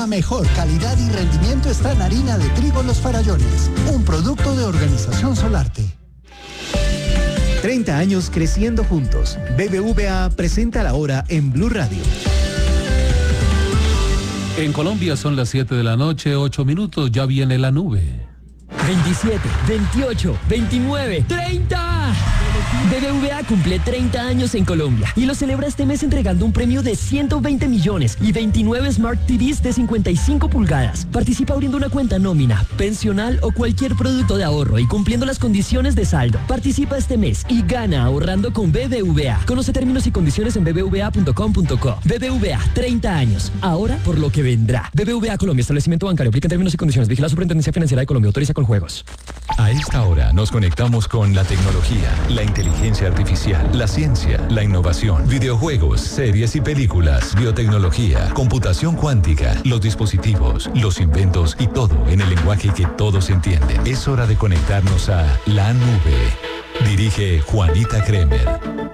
La mejor calidad y rendimiento está en harina de trigo Los Farallones, un producto de Organización Solarte. 30 años creciendo juntos. BBVA presenta la hora en Blue Radio. En Colombia son las 7 de la noche, 8 minutos, ya viene la nube. 27, 28, 29, 30. BBVA cumple 30 años en Colombia y lo celebra este mes entregando un premio de 120 millones y 29 Smart TVs de 55 pulgadas. Participa abriendo una cuenta nómina, pensional o cualquier producto de ahorro y cumpliendo las condiciones de saldo. Participa este mes y gana ahorrando con BBVA. Conoce términos y condiciones en bbva.com.co. BBVA, 30 años. Ahora por lo que vendrá. BBVA Colombia, establecimiento bancario. Aplica términos y condiciones. Vigila la Superintendencia Financiera de Colombia. Autoriza con juegos. A esta hora nos conectamos con la tecnología, la inteligencia artificial, la ciencia, la innovación, videojuegos, series y películas, biotecnología, computación cuántica, los dispositivos, los inventos y todo en el lenguaje que todos entienden. Es hora de conectarnos a la nube. Dirige Juanita Kremer.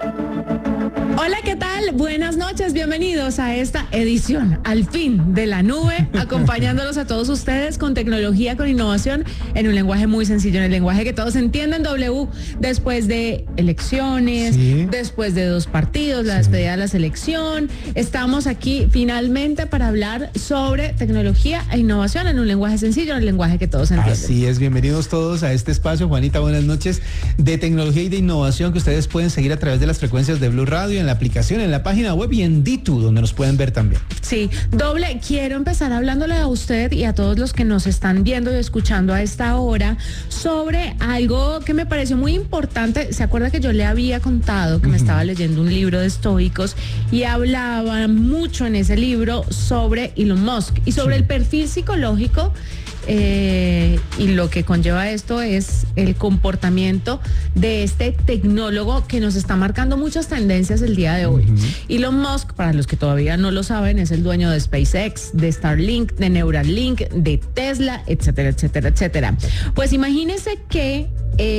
Hola, ¿qué tal? Buenas noches, bienvenidos a esta edición, al fin, de La Nube, acompañándolos a todos ustedes con tecnología, con innovación, en un lenguaje muy sencillo, en el lenguaje que todos entienden. W, después de elecciones, después de 2 partidos, la despedida de la selección, estamos aquí finalmente para hablar sobre tecnología e innovación en un lenguaje sencillo, en el lenguaje que todos entienden. Así es, bienvenidos todos a este espacio, Juanita, buenas noches, de tecnología y de innovación que ustedes pueden seguir a través de las frecuencias de Blue Radio, en la aplicación, en la página web y en D2, donde nos pueden ver también. Sí, Doble, quiero empezar hablándole a usted y a todos los que nos están viendo y escuchando a esta hora sobre algo que me pareció muy importante. ¿Se acuerda que yo le había contado que me estaba leyendo un libro de estoicos y hablaba mucho en ese libro sobre Elon Musk y sobre el perfil psicológico? Y lo que conlleva esto es el comportamiento de este tecnólogo que nos está marcando muchas tendencias el día de hoy. Elon Musk, para los que todavía no lo saben, es el dueño de SpaceX, de Starlink, de Neuralink, de Tesla, etcétera, etcétera, etcétera. Pues imagínense que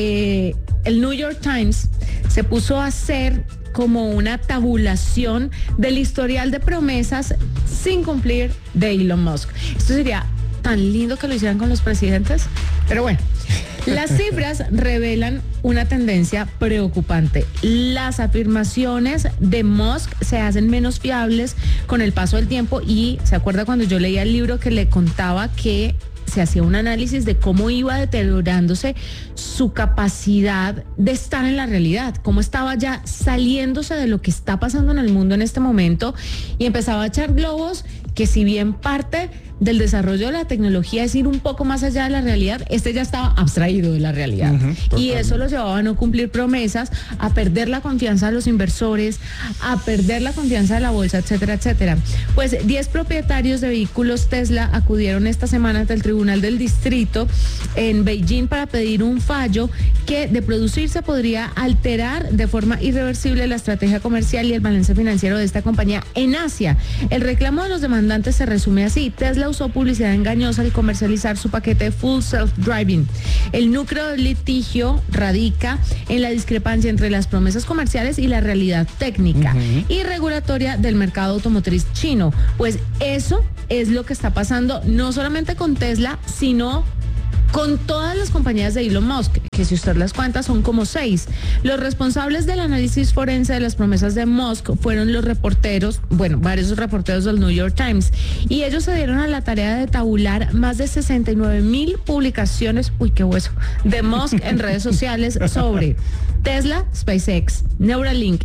el New York Times se puso a hacer como una tabulación del historial de promesas sin cumplir de Elon Musk. Esto sería tan lindo que lo hicieran con los presidentes, pero bueno, las cifras revelan una tendencia preocupante. Las afirmaciones de Musk se hacen menos fiables con el paso del tiempo y ¿se acuerda cuando yo leía el libro que le contaba que se hacía un análisis de cómo iba deteriorándose su capacidad de estar en la realidad, cómo estaba ya saliéndose de lo que está pasando en el mundo en este momento y empezaba a echar globos que, si bien parte del desarrollo de la tecnología es ir un poco más allá de la realidad, este ya estaba abstraído de la realidad. Y eso lo llevaba a no cumplir promesas, a perder la confianza de los inversores, a perder la confianza de la bolsa, etcétera, etcétera. Pues 10 propietarios de vehículos Tesla acudieron esta semana ante el Tribunal del Distrito en Beijing para pedir un fallo que, de producirse, podría alterar de forma irreversible la estrategia comercial y el balance financiero de esta compañía en Asia. El reclamo de los demandantes se resume así: Tesla usó publicidad engañosa al comercializar su paquete Full Self-Driving. El núcleo del litigio radica en la discrepancia entre las promesas comerciales y la realidad técnica y regulatoria del mercado automotriz chino. Pues eso es lo que está pasando no solamente con Tesla, sino con todas las compañías de Elon Musk, que si usted las cuenta son como 6. Los responsables del análisis forense de las promesas de Musk fueron los reporteros, varios reporteros del New York Times, y ellos se dieron a la tarea de tabular más de 69,000 publicaciones, de Musk en redes sociales sobre Tesla, SpaceX, Neuralink,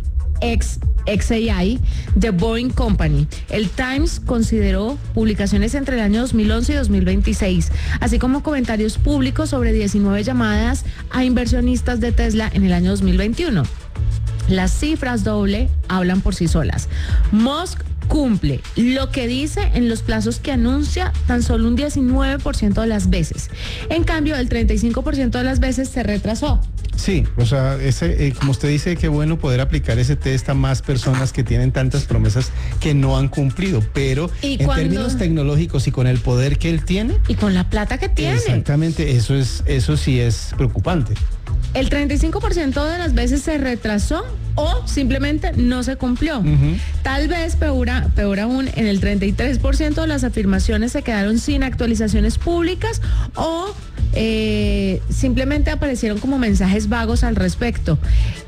XAI, The Boeing Company. El Times consideró publicaciones entre el año 2011 y 2026, así como comentarios públicos sobre 19 llamadas a inversionistas de Tesla en el año 2021. Las cifras Doble hablan por sí solas. Musk cumple lo que dice en los plazos que anuncia tan solo un 19% de las veces. En cambio, el 35% de las veces se retrasó. Sí, o sea, como usted dice, qué bueno poder aplicar ese test a más personas que tienen tantas promesas que no han cumplido, pero en términos tecnológicos y con el poder que él tiene. Y con la plata que tiene. Exactamente, eso sí es preocupante. El 35% de las veces se retrasó o simplemente no se cumplió. Tal vez, peor aún, en el 33% de las afirmaciones se quedaron sin actualizaciones públicas o simplemente aparecieron como mensajes vagos al respecto.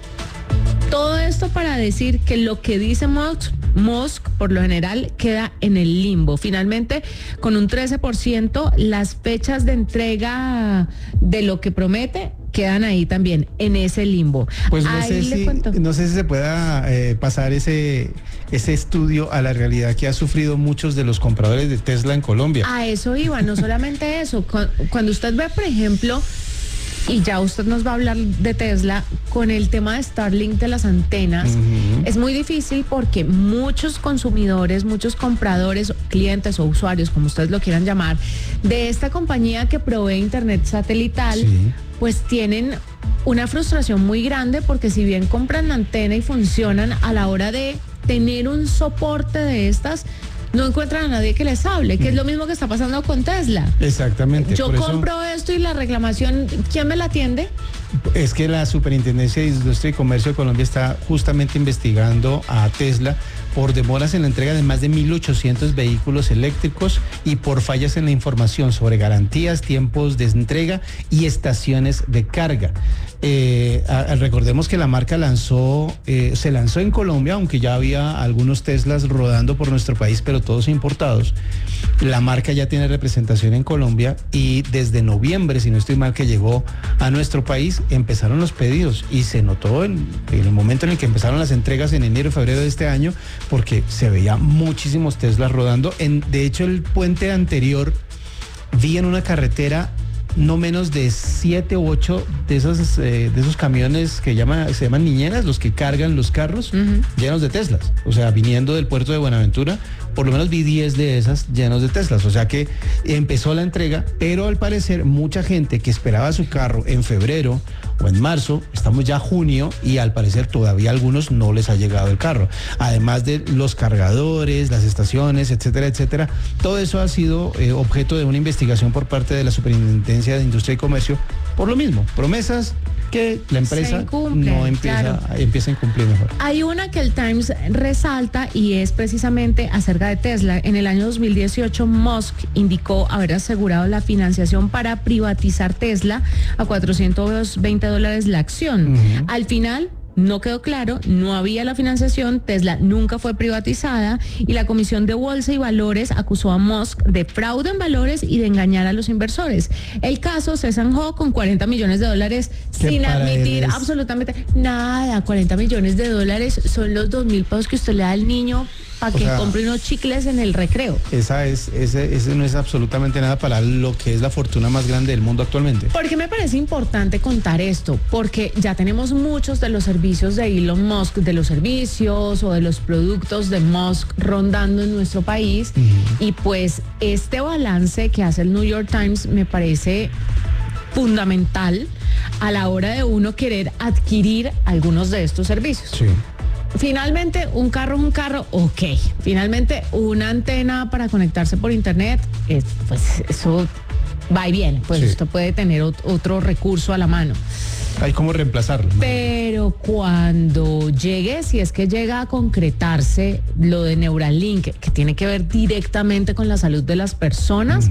Todo esto para decir que lo que dice Musk por lo general queda en el limbo. Finalmente, con un 13%, las fechas de entrega de lo que promete quedan ahí también, en ese limbo. Pues no sé si se pueda pasar ese estudio a la realidad que ha sufrido muchos de los compradores de Tesla en Colombia. A eso iba, no solamente eso. Cuando usted ve, por ejemplo, y ya usted nos va a hablar de Tesla, con el tema de Starlink de las antenas, es muy difícil porque muchos consumidores, muchos compradores, clientes o usuarios, como ustedes lo quieran llamar, de esta compañía que provee internet satelital, pues tienen una frustración muy grande porque si bien compran la antena y funcionan, a la hora de tener un soporte de estas, no encuentran a nadie que les hable, que es lo mismo que está pasando con Tesla. Exactamente. Yo compro esto y la reclamación, ¿quién me la atiende? Es que la Superintendencia de Industria y Comercio de Colombia está justamente investigando a Tesla por demoras en la entrega de más de 1.800 vehículos eléctricos y por fallas en la información sobre garantías, tiempos de entrega y estaciones de carga. Recordemos que la marca se lanzó en Colombia, aunque ya había algunos Teslas rodando por nuestro país, pero todos importados. La marca ya tiene representación en Colombia y desde noviembre, si no estoy mal, que llegó a nuestro país, empezaron los pedidos y se notó en el momento en el que empezaron las entregas en enero y febrero de este año, porque se veía muchísimos Teslas rodando. De hecho, el puente anterior vi en una carretera no menos de 7 u 8 de esos camiones que se llaman niñeras, los que cargan los carros llenos de Teslas. O sea, viniendo del puerto de Buenaventura, por lo menos vi 10 de esas llenos de Teslas. O sea que empezó la entrega, pero al parecer mucha gente que esperaba su carro en febrero o en marzo, estamos ya junio y al parecer todavía a algunos no les ha llegado el carro. Además de los cargadores, las estaciones, etcétera, etcétera. Todo eso ha sido objeto de una investigación por parte de la Superintendencia de Industria y Comercio por lo mismo, promesas que la empresa empieza a incumplir mejor. Hay una que el Times resalta y es precisamente acerca de Tesla. En el año 2018, Musk indicó haber asegurado la financiación para privatizar Tesla a $420 la acción. Al final, no quedó claro, no había la financiación, Tesla nunca fue privatizada y la Comisión de Bolsa y Valores acusó a Musk de fraude en valores y de engañar a los inversores. El caso se zanjó con $40 millones sin admitir absolutamente nada. $40 millones son los 2.000 pesos que usted le da al niño para que compre unos chicles en el recreo. Ese no es absolutamente nada para lo que es la fortuna más grande del mundo actualmente. ¿Por qué me parece importante contar esto? Porque ya tenemos muchos de los servicios de Elon Musk, de los servicios o de los productos de Musk rondando en nuestro país. Y pues este balance que hace el New York Times me parece fundamental a la hora de uno querer adquirir algunos de estos servicios. Sí. Finalmente, un carro, ok. Finalmente, una antena para conectarse por internet, pues eso va y viene. Pues usted puede tener otro recurso a la mano. Hay cómo reemplazarlo. Pero cuando llegue, si es que llega a concretarse lo de Neuralink, que tiene que ver directamente con la salud de las personas,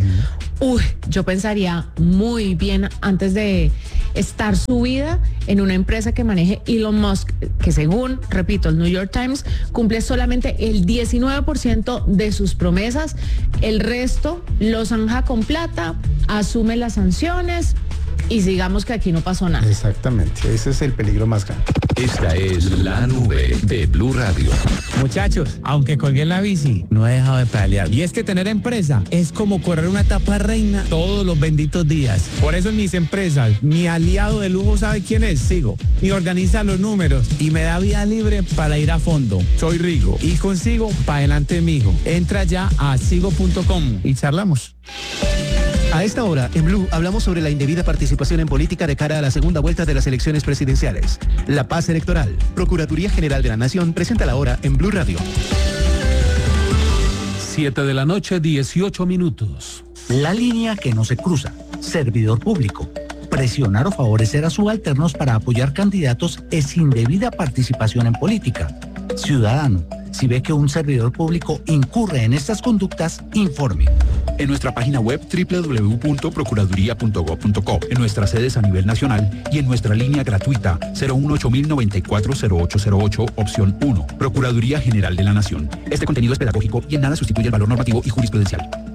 yo pensaría muy bien antes de estar subida en una empresa que maneje Elon Musk, que según, repito, el New York Times, cumple solamente el 19% de sus promesas, el resto lo zanja con plata, asume las sanciones y digamos que aquí no pasó nada. Exactamente, ese es el peligro más grande. Esta es La Nube de Blue Radio. Muchachos, aunque colgué la bici, no he dejado de pedalear. Y es que tener empresa es como correr una etapa reina todos los benditos días. Por eso en mis empresas, mi aliado de lujo, ¿sabe quién es? Sigo. Y organiza los números y me da vía libre para ir a fondo. Soy Rigo y consigo para adelante, mijo. Entra ya a sigo.com y charlamos. A esta hora, en Blue, hablamos sobre la indebida participación en política de cara a la segunda vuelta de las elecciones presidenciales. La paz electoral. Procuraduría General de la Nación presenta la hora en Blue Radio. 7:18 PM. La línea que no se cruza. Servidor público. Presionar o favorecer a subalternos para apoyar candidatos es indebida participación en política. Ciudadano, si ve que un servidor público incurre en estas conductas, informe. En nuestra página web www.procuraduría.gov.co, en nuestras sedes a nivel nacional y en nuestra línea gratuita 018-094-0808, opción 1, Procuraduría General de la Nación. Este contenido es pedagógico y en nada sustituye el valor normativo y jurisprudencial.